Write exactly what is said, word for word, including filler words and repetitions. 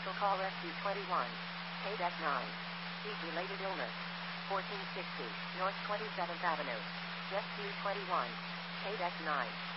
Commercial call S U twenty-one. K D E C nine. Heat-related illness. fourteen sixty North twenty-seventh Avenue. S U twenty-one. K D E C nine.